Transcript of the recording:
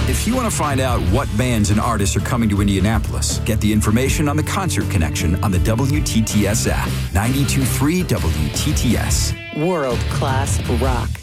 If you want to find out what bands and artists are coming to Indianapolis, get the information on the Concert Connection on the WTTS app. 92.3 WTTS. World-class rock.